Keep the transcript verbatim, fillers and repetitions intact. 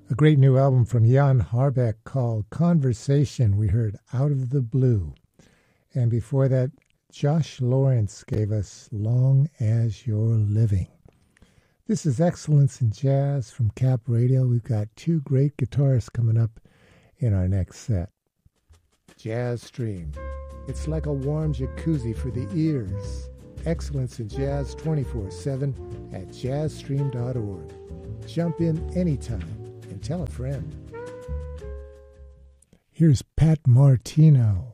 A great new album from Jan Harbeck called Conversation. We heard Out of the Blue. And before that, Josh Lawrence gave us Long as You're Living. This is Excellence in Jazz from Cap Radio. We've got two great guitarists coming up in our next set. Jazz Stream. It's like a warm jacuzzi for the ears. Excellence in Jazz twenty-four seven at jazz stream dot org. Jump in anytime and tell a friend. Here's Pat Martino.